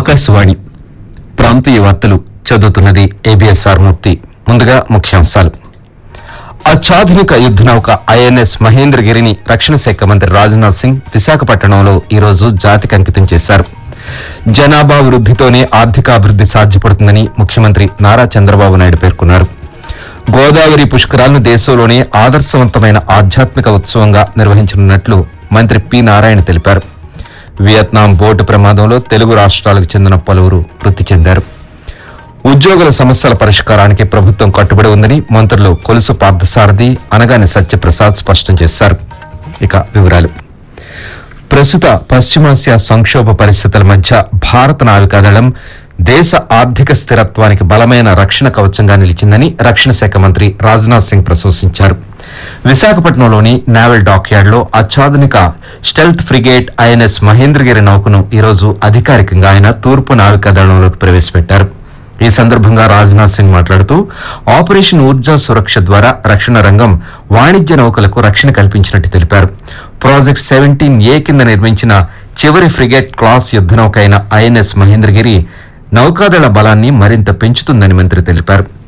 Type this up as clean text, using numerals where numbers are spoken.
ఆకాశవాణి ప్రాంతీయ వార్తలు చదువుతున్నది ఏబిఎస్ఆర్ మూర్తి. ముందుగా ముఖ్యాంశాలు. అత్యాధునిక యుద్ద నౌక ఐఎన్ఎస్ మహేంద్రగిరిని రక్షణ శాఖ మంత్రి రాజ్నాథ్ సింగ్ విశాఖపట్నంలో ఈరోజు జాతికి అంకితం చేశారు. జనాభా వృద్దితోనే ఆర్థికాభివృద్ది సాధ్యపడుతుందని ముఖ్యమంత్రి నారా చంద్రబాబు నాయుడు పేర్కొన్నారు. గోదావరి పుష్కరాలను దేశంలోనే ఆదర్శవంతమైన ఆధ్యాత్మిక ఉత్సవంగా నిర్వహించనున్నట్లు మంత్రి పి నారాయణ తెలిపారు. వియత్నాం బోటు ప్రమాదంలో తెలుగు రాష్ట్రాలకు చెందిన పలువురు మృతి చెందారు. ఉద్యోగుల సమస్యల పరిష్కారానికి ప్రభుత్వం కట్టుబడి ఉందని మంత్రులు కొలుసు పార్థసారథి, అనగాని సత్యప్రసాద్ స్పష్టం చేశారు. ఇక వివరాలు. ప్రస్తుత పశ్చిమాసియా సంక్షోభ పరిస్థితుల మధ్య భారత నావికాదళం దేశ ఆర్థిక స్థిరత్వానికి బలమైన రక్షణ కవచంగా నిలిచిందని రక్షణ శాఖ మంత్రి రాజ్నాథ్ సింగ్ ప్రశంసించారు. విశాఖపట్నంలోని నేవల్ డాక్యార్డ్లో అత్యాధునిక స్టెల్త్ ఫ్రిగేట్ ఐఎన్ఎస్ మహేంద్రగిరి నౌకను ఈరోజు అధికారికంగా ఆయన తూర్పు నావికాదళంలోకి ప్రవేశపెట్టారు. ఈ సందర్భంగా రాజ్నాథ్ సింగ్ మాట్లాడుతూ ఆపరేషన్ ఊర్జా సురక్ష ద్వారా రక్షణ రంగం వాణిజ్య నౌకలకు రక్షణ కల్పించినట్టు తెలిపారు. ప్రాజెక్ట్ 17A కింద నిర్మించిన చివరి ఫ్రిగేట్ క్లాస్ యుద్ద నౌక అయిన ఐఎన్ఎస్ మహేంద్రగిరి నౌకాదళ బలాన్ని మరింత పెంచుతుందని మంత్రి తెలిపారు.